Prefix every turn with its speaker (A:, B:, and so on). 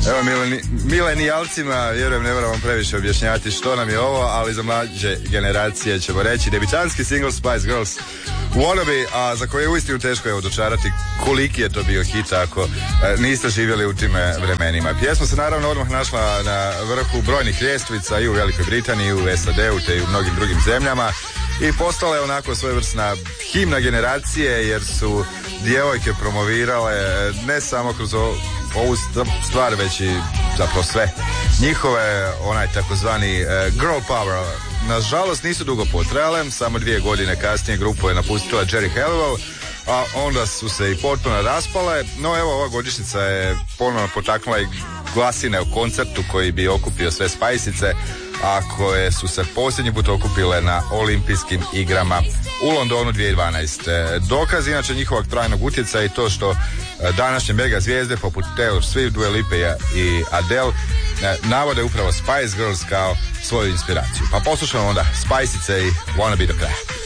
A: Evo milenijalcima, vjerujem ne moramo previše objašnjavati što nam je ovo, ali za mlađe generacije ćemo reći debitanski single Spice Girls Wannabe, a za koje je uistinu teško je dočarati koliki je to bio hit ako niste živjeli u tim vremenima. Pjesma se naravno odmah našla na vrhu brojnih ljestvica i u Velikoj Britaniji, i u SAD-u te i u mnogim drugim zemljama i postala je onako svojevrsna himna generacije jer su djevojke promovirale ne samo kroz ovu stvar, već i zapravo sve njihove, onaj takozvani girl power. Nažalost nisu dugo potrajale, samo 2 godine kasnije grupu je napustila Jerry Halliwell, a onda su se i potpuno raspale, no evo ova godišnjica je ponovno potaknula i glasine o koncertu koji bi okupio sve Spajsice, a koje su se posljednji put okupile na olimpijskim igrama u Londonu 2012. Dokaz inače njihovog trajnog utjecaja i to što današnje mega zvijezde poput Taylor Swift, Dua Lipa i Adele navode upravo Spice Girls kao svoju inspiraciju. Pa poslušamo onda Spajsice i Wanna Be do kraja.